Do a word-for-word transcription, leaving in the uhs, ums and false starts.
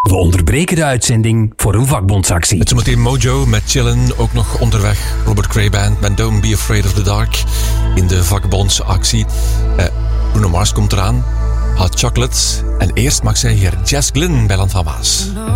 We onderbreken de uitzending voor een vakbondsactie. Het zometeen Mojo met Chillen. Ook nog onderweg Robert Cray Band met Don't Be Afraid of the Dark. In de vakbondsactie. Uh, Bruno Mars komt eraan. Hot Chocolate. En eerst mag zij hier Jess Glynn bij Land van Waas.